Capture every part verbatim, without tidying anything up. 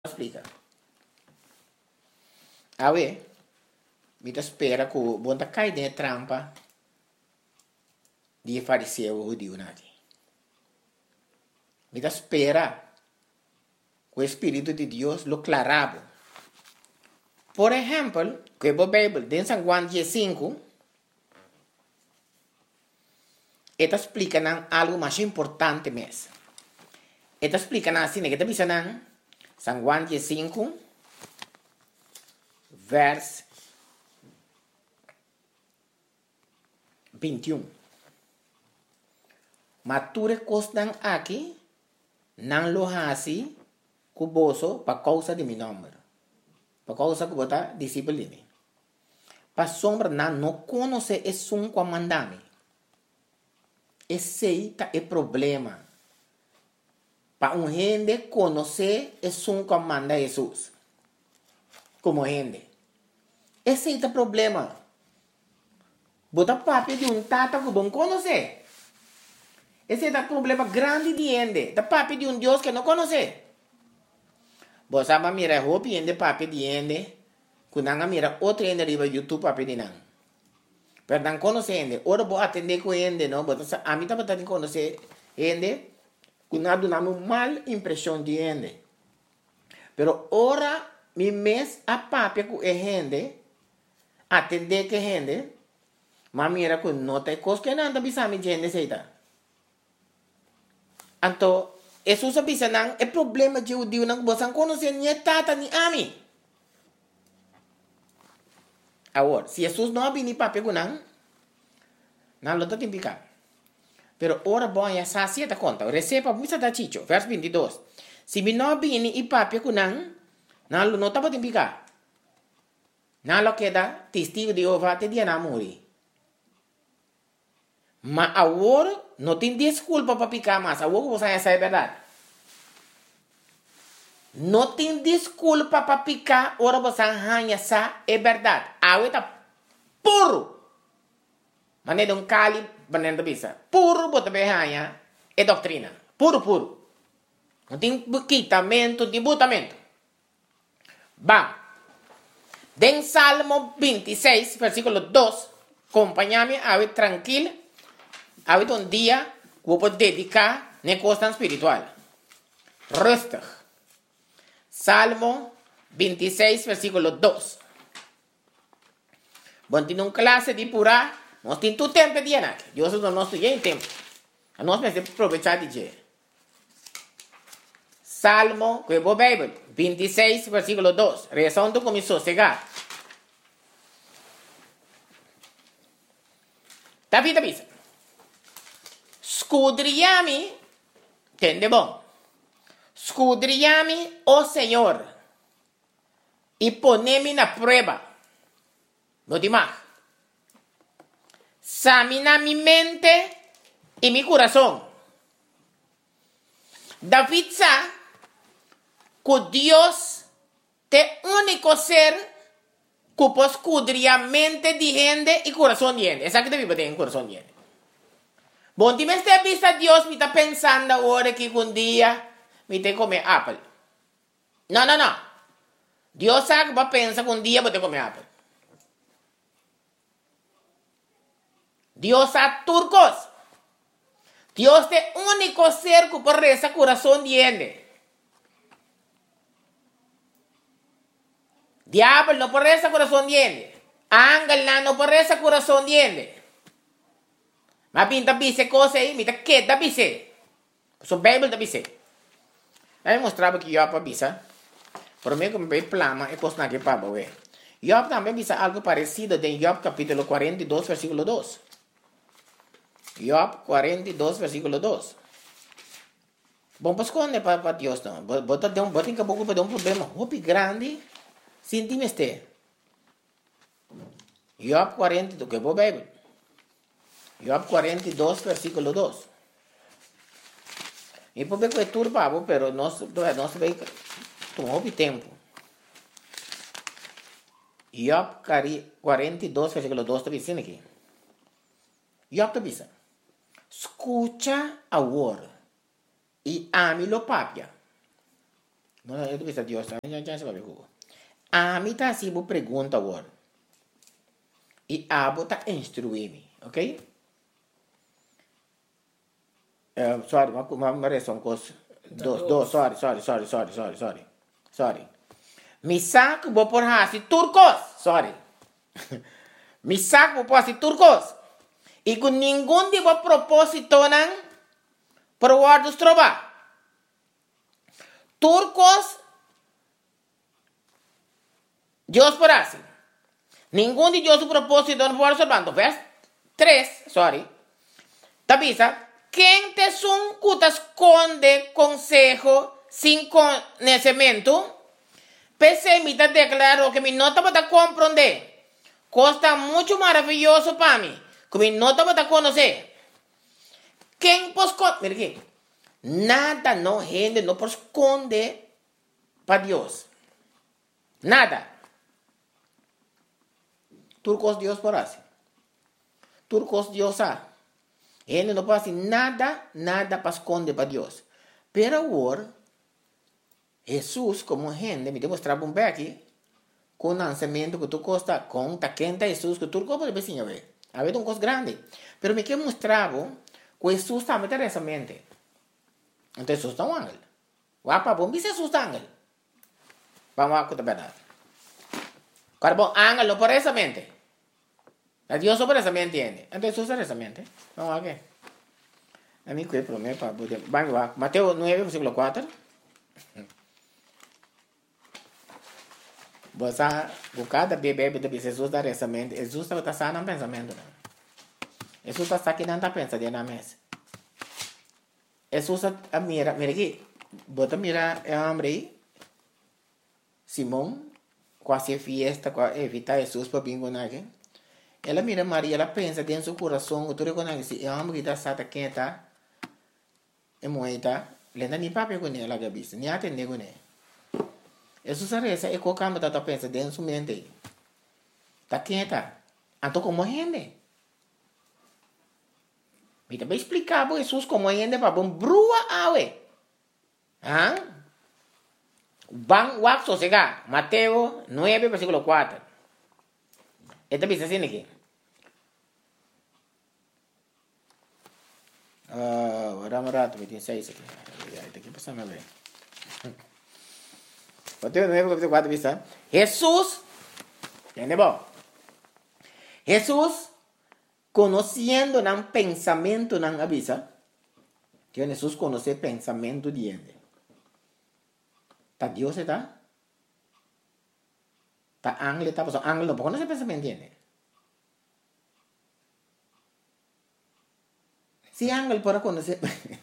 explica. A ver, me espera que o bom cai dentro trampa de fariseu judeu nadi. Me espera que o Espírito de Deus lo clarabo. Por exemplo, que a Bíblia, em São Juan cinco, ela explica algo mais importante mesmo. Ela explica assim, que está dizendo, São Juan cinco, verso vinte e um. Mature costan aqui, não lo hasi, cuboso, para causa de meu nome. Para causa que bota disciplina. Para sombra não, não conhece é um comandame. Esse é o problema. Para um gente conhecer é um comanda Jesus. Como gente. Esse é o problema. Bota papi de um tata que bom conhecer. Esse é o problema grande de gente. Da papi de um Deus que não conhece. Você vai mirar roupa e ende papi de gente. Quando não mira outro ende riba YouTube papi de não. Pero não conhece ende. Ora vou atender com ende, não. A mim também tem que conhecer ende. Quando não dá uma mal impressão de ende. Pero ora mi mes a papi com a gente. Atender que gente. Mas mira que não tem coisa que não anda bisami de gente seita. Então, Jesus bisa nang é problema de judeu nang bosan conhecer nem tata nem ami. Agora, se Jesus não abrir papi com nang, não lo tem picar. Pero ora bom ya sacia ta conta. Receba muita da chicho, verso vinte e dois. Se me não abrir e papi com nang, não lo não tá tem picar. Não lo queda testigo de Jeová te dia na morrer. Mas agora não tem desculpa para picar mais. Agora você já sabe a verdade. Não tem desculpa para picar. Agora você já sabe a verdade. Agora está puro. Mas não é um cali, mas não é bisa. Puro, você vai ganhar. É doutrina. Puro, puro. Não tem quitamento, não tem botamento. Bom. Den Salmo vinte e seis, versículo dois. Acompanha-me, agora tranquilo. Ahorita un día vou poder dedicar na costa espiritual. Rustig. Salmo vinte e seis, versículo dois. Bom, tem uma classe de pura, nós temos todo tempo de ir. Deus não nos tem tempo. Nós precisamos aproveitar de ir. Salmo, que é a Bíblia, vinte e seis, versículo dois. Rezando começou a chegar. David avisa. Scudriami, entende bom? Scudriami, oh Senhor, e ponemi na prova. No demais. Examina mi mente e mi coração. David sabe que Deus é o único ser que pode escudriar a mente de gente e coração de gente. Essa que deve ter em coração de gente. Bom, ti me stai vista Deus mi sta pensando ora che un dia mi te come apple. No, no, no. Deus sabe que pensa que um dia vou te comer apple. Deus sabe turcos. Deus é o único ser que pode rezar coração de gente. Diablo não pode rezar coração de gente. Ángel não pode rezar coração de gente. Mas pinta bise coisa aí, me tá queda bise. So Bible da bise. Aí mostrava que Job bisa. Por mim como bem plama é coisa que para ver. Job também bisa algo parecido em Job capítulo quarenta e dois versículo dois. Job quarenta e dois versículo dois. Bom, pues quando para para Deus não. Bota de um bota em caboclo para um problema hopi grande. Sintime este. Job quarenta e dois que é a Bíblia. Job quarenta e dois, versículo dois. E por bem que é turbado, pero nós nós vai tomar o tempo. Job quarenta e dois, versículo dois está dizendo aqui. Job está dizendo: escucha agora e ame lo papia. No, no, eu penso Deus, já já se vai ver. A mim tá assim, vou pergunta agora. E a vou tá instruir-me, ok? Uh, sorry, uma uma uma reação coisa. Dos, dos, sorry, sorry, sorry, sorry, sorry, sorry. Sorry. Mi saco vou por hasi turcos, sorry. Mi saco vou por hasi turcos. E com nenhum de vos propósito não para o ar dos trova. Turcos Dios por así. Ningún de Dios su propósito no puede observando. ¿Ves? Tres, sorry. Tabisa, ¿quién te son que te esconde consejo sin conocimiento? Pese me te declaro que mi nota para comprender. Costa mucho maravilloso para mí. Que mi nota para conocer. ¿Quién pues con... Mira aquí. Nada no gente no esconde para Dios. Nada. Turcos Dios por así. Turcos Dios ha. Ele não pode nada, nada para esconder para Deus. Pero agora, Jesus, como gente, me demonstrava um aqui, com o lançamento que tu costa, com a quenta Jesus, que tu pode ver, a ver. A ver, um coisa grande. Pero me que mostrava que Jesus também tem essa mente. Então, Jesus é um ángel. Wapa, bom, Jesus é um ángel. Vamos lá, com a verdade. Claro, bom, ángel não por essa mente. A Dios sobre esa mente entiende. Entonces usa esa mente. Vamos a ver. A mí que promete para poder. Vamos a Mateo nueve, versículo cuatro. Você cada bebê de Jesus da essa mente. Jesus está só no pensamento. Jesus está aqui não pensa de na mesa. Jesus a mira, mira aqui. Bota mira é homem aí. Simão, quase fiesta, evita Jesus para bingo aqui. Ela mira Maria, ela pensa dentro do seu coração, que tu reconhece, é homem que está sata quenta, é moeda, lenda nem papel com ela, gabis, nem atende com ela. Isso se reza, é qualquer coisa que tu pensa dentro da sua mente. Está quenta. Então, como gente? Me também explicar para Jesus como gente para bom brua awe. Ah? Bang wak sossegado. Mateo nueve, versículo cuatro. Esta bisa sini ki. Ah, vamos rato, me tiene seis aquí. Ya, aquí pasamos a ver. Mateo nueve, capítulo cuatro, vista. Jesús, ¿entiende vos? Jesús, conociendo un pensamiento, nan avisa, que Jesús conoce pensamiento de gente. ¿Está Dios está? ¿Está ángel está? Pues ángel no conoce pensamiento de gente. Si ángel puede conocer,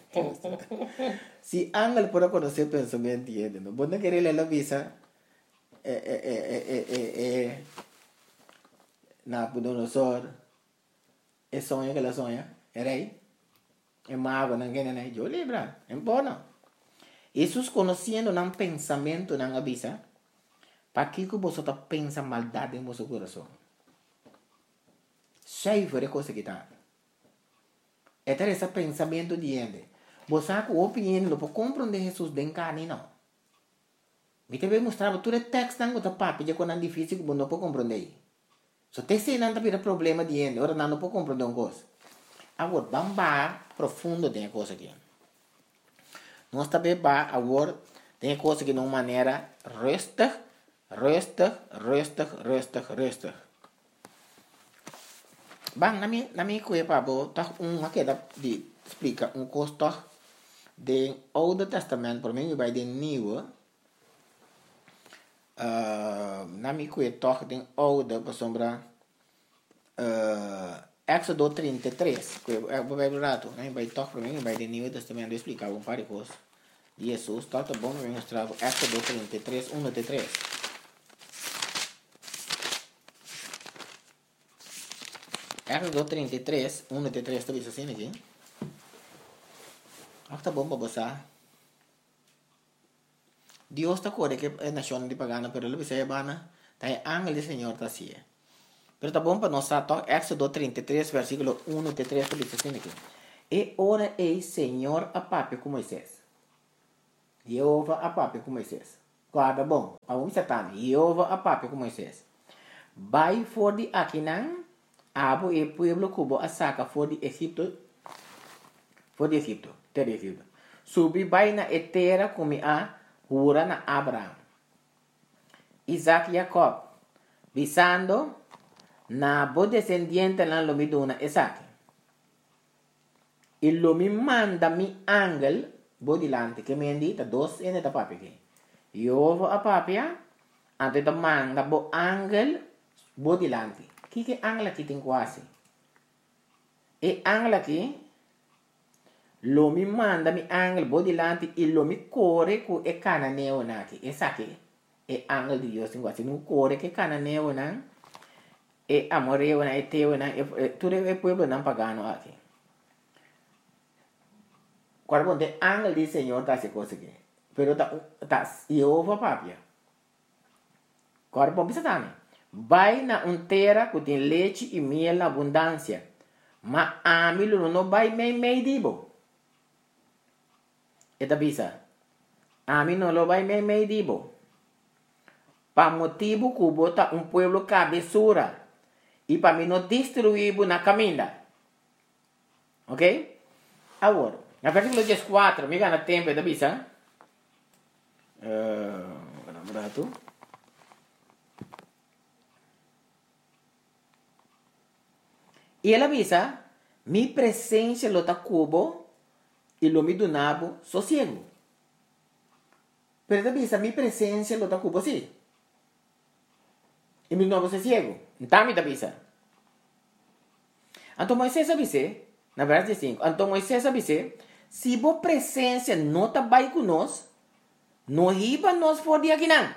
si ángel puede conocer pensamiento de gente, no vos no querés leer la visa, eh, eh, eh, eh, eh, eh, Nabucodonosor, el sueño que la sueña, el rey, el mago, no quiere yo libra, en bono. Jesús conociendo un pensamiento, un avisa, para que vosotros pensa maldad en vuestro corazón. Cheio de cosas que están. Este es ese pensamiento de gente. Você com opinião não pode compreender Jesus de carne não. Me também mostrava tudo o texto não está papo já quando é difícil que não pode compreender. Só tem se não tem problema de gente, ora não pode compreender uma coisa. Agora vamos para profundo de coisa aqui. Nós também vai agora tem coisa que de uma maneira resta, resta, resta, resta, resta. Bang, na minha na minha coisa para botar um aqui da de explica um custo do Oude Testamento para mim vai de Nieuwe. Uh, na minha coisa toch de Oude para sombra uh, Éxodo trinta e três que é vai rato, né? Vai toch para mim vai de Nieuwe Testamento explicar um par de coisas de Jesus, tá bom, eu mostrar Éxodo trinta e três, um até três. Éxodo trinta e três, um até três, está vendo assim aqui? Ah, tá bom para você. Deus está corre que é nação de pagana, pero ele vai bana, tá é ángel do Senhor tá assim. Pero tá bom para nós tá Éxodo trinta e três, versículo um até três, está vendo assim aqui? E ora ei Senhor a papi com Moisés. Jeová a papi com Moisés. Guarda bom, a um satã, Jeová a papi com Moisés. Vai for de Aquinan, abo e pueblo cubo a saca for de Egipto, for de Egipto, terra Egipto. Subi vai na etera como a hura na Abraham. Isaac Jacob, visando na bo descendiente na lomiduna Isaac. E lo mi manda mi angel bo dilante, que me indita dos ene da papi que. Jeová a papia, ante da manda bo angel bo dilante. Que que angel aqui tem quase? E angel aqui, lo mi manda mi angel bo dilante e lo mi corre cu e cananeo na aqui. Essa aqui é angel de Deus tem quase. No corre que cananeo na e amoreo na e teo na e tudo é pueblo não pagano aqui. Quando de angel de Senhor tá se coisa aqui. Pero tá tá Jeová papia. Quando bom bisa também. Vai na um terra que tem leite e mel na abundância. Mas a mim não vai meio meio dibo. Eta bisa. A mim não vai meio meio dibo. Para motivo que bota um pueblo cabeçura. E para mim não destruir na caminha. Ok? Agora. Na versículo quatro, me gana tempo, da bisa. Uh, rato. E ela avisa, mi presença lo ta cubo e lo mi donabo sossego. Pero ela avisa, mi presença lo ta cubo sim. E mi donabo sossego. Então me avisa. Então Moisés avisa, na verdade cinco, então Moisés avisa, se bo presença não está bem conosco, não riba nós for de aqui não.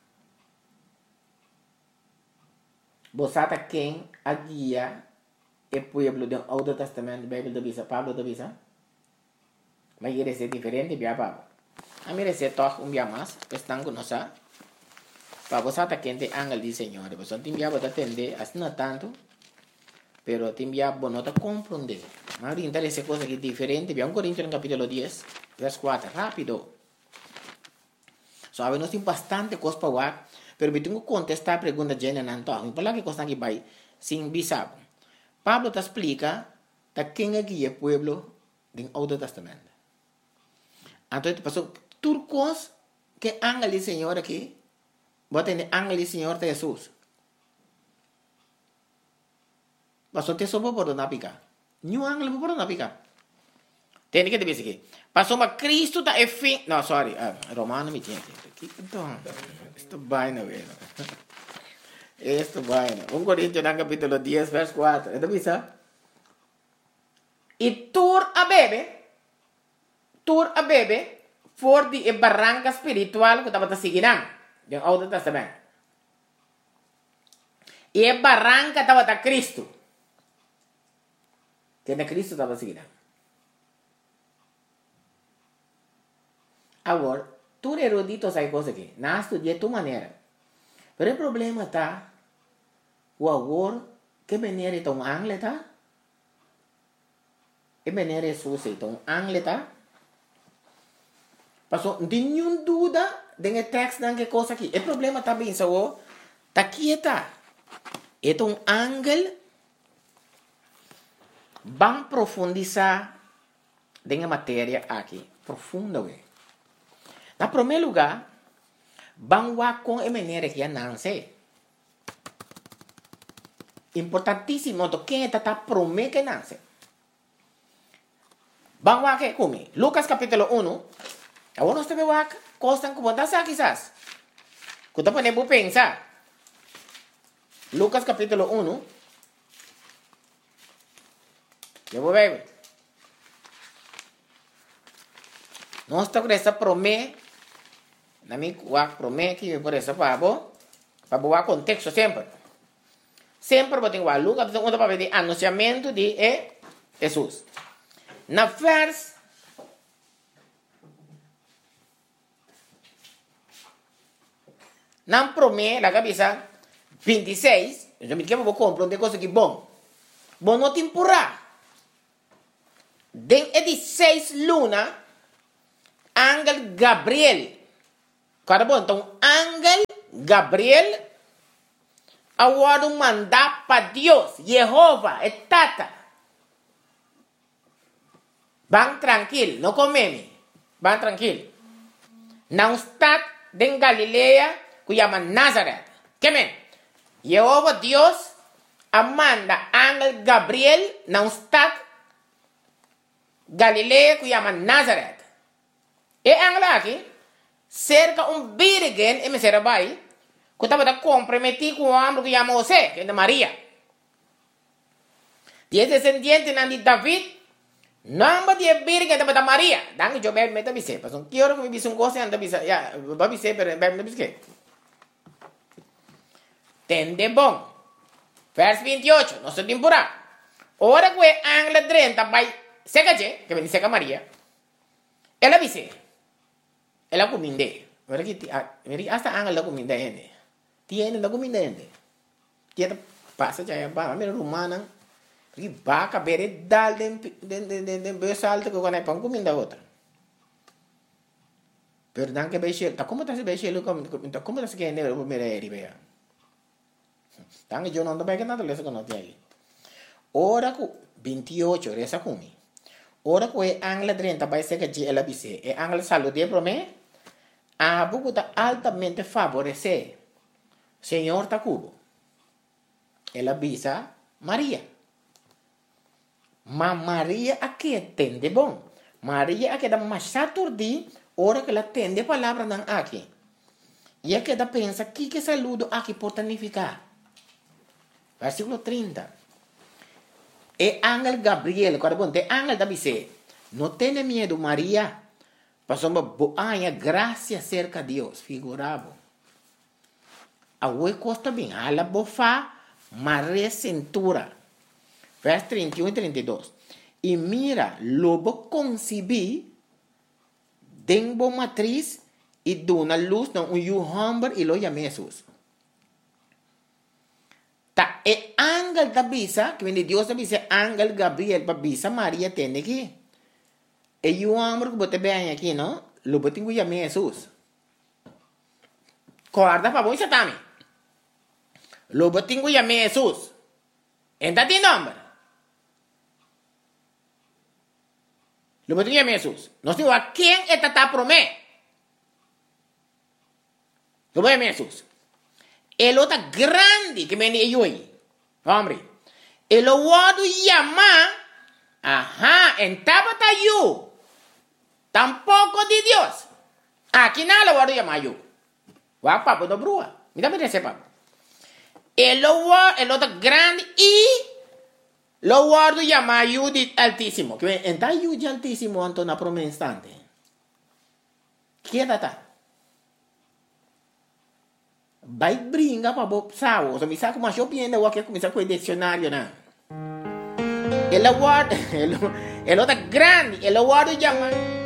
Você está quem a guia é pueblo do Alto Testamento, Bíblia da Bisa, Pablo da Bisa. Mas ele é diferente, bia Pablo. A mim é toque um dia mais, estão conosco. Para você está quem tem angel de Senhor, você tem bia para atender, assim não tanto, pero tem bia para não compreender. Mas orientar essa coisa aqui diferente, bia um Coríntios no capítulo dez, verso quatro, rápido. Sabe, nós temos bastante coisa para falar, pero me tenho que contestar a pergunta de Jenna Nantoa. Para que coisa aqui vai, sem bisabo. Pablo te explica de quem é que é o pueblo do Alto Testamento. Então, passou turcos que angel do Senhor aqui, bota em angel do Senhor de Jesus. Passou te sopa por não picar. Nenhum angel por não picar. Tem que dizer aqui. Passou uma Cristo da é fim. Não, sorry. Ah, Romano me tinha. Então, isto vai na vez. Isto vai na. um Coríntios no capítulo dez, verso quatro. É da bisa? E tur a bebe. Tur a bebe. For de barranca espiritual que estava seguindo. Do Alto Testamento. E a barranca estava da Cristo. Que na Cristo estava seguindo. Agora, tu erudito sai coisa aqui. Não estudia tua maneira. Mas o problema está, o agora, que maneira é um angle, tá? Que maneira é sua, então, angle, tá? Passou, não tem nenhuma dúvida de texto de que coisa aqui. O problema está bem, só, tá aqui, tá? É um angle, vamos profundizar na matéria aqui. Profunda, ué. Na primeiro lugar, vamos com a maneira que não sei. Importantíssimo, quem está prometendo que não sei. Vamos aqui comigo. Lucas capítulo um. Agora nós temos aqui, coisas que podem ser quizás. Que você pode pensar. Lucas capítulo um. Eu vou ver. Nós estamos com essa promessa. Na minha promessa que por essa pabo, para boa contexto sempre. Sempre vou ter o Lucas um para ver o anunciamento de Jesus. Na vers na promessa, na cabeça vinte e seis, eu me quero vou compreender coisa que bom. Bom não temporar. Den é de seis luna ángel Gabriel. Caramba, então, ángel Gabriel, agora mandar para Deus, Jehová, é tata. Vão tranquilo, não comeme. Vão tranquilo. Não está em Galileia, que chama Nazaré. Que men? Jehová Deus, amanda ángel Gabriel, não está Galileia, que chama Nazaré. E ángel aqui, cerca um virgem, e me será vai, que estava comprometido com o homem que chama José, que é de Maria. E esse descendente de David, não de virgem estava da Maria. Danke, eu bebo meta bise. Mas um quiero que me bise um gosto anda bise. Ya, vai bise, pero bebe bise. Tende bom. Verso veintiocho, nossa temporada. Ora que o ángel treinta vai seca je, que vem seca Maria. Ela bise. Ela cominde. Ora que meri hasta ángel la cominde ende. Tiene la cominde ende. Tiene passa já ba, mero romana. Porque vaca bere dal den den den den den besa alta que quando é pão comida outra. Perdão que beixe, tá como tá se beixe lo como tá como tá se que né o mereri bea. Tangue eu não tô bem que nada lesa que não tem aí. Ora ku veintiocho resa kumi. Ora ku e angla treinta vai ser que ela bise. E angla salude pro me. A buku tá altamente favorecer. Senhor tá cubo. Ela bisa Maria. Mas Maria aqui entende bom. Maria aqui dá mais saturdi, hora que ela entende a palavra não aqui. E aqui ela pensa, que que saludo aqui pode significar? Versículo trinta. E ángel Gabriel, quando bom, te ángel da bise, não tenha medo, Maria, passou boa graça cerca de Deus, figurado. A oi costa bem, ela bofa, Maria cintura. Verso trinta e um e trinta e dois. E mira, lobo concebi, denbo matriz, e dona luz, não, um yuhamber, e lo chama Jesus. Ta, e ángel da bisa, que vem de Deus da bisa, ángel Gabriel, para bisa, Maria tem aqui. E yuhamber, que bote bem aqui, não? Lobo tem que chamar Jesus. Corda para bom, Satami. Lobo tem que chamar Jesus. Entra tem nome. Lo que diga Jesus. Nós temos a quem é tata promé. Lo que diga Jesus. Ele está grande que me diga aí. Homem. Ele o chama. Ajá. En tabata eu. Tampoco de Deus. Aqui nada o chama eu. Wa papo do brua. Me dá me desse papo. Ele o ele está grande e lo guardo llama Judith Altísimo. Que entra Judith Altísimo anto na prome instante. Que é data? Vai brinca para bo sao. So mi sa como eu piendo o que começar com o dicionário na. Ele guarda, ele ele tá grande, ele guardo llama